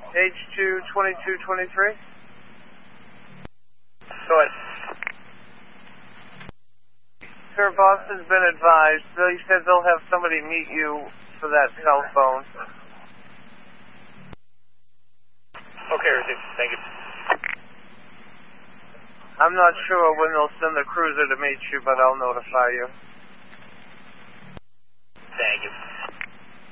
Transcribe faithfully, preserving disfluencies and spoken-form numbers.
H two twenty-two twenty-three. Go ahead. Sir, Boston's been advised. They said they'll have somebody meet you for that cell phone. Okay, received. Thank you. I'm not sure when they'll send the cruiser to meet you, but I'll notify you.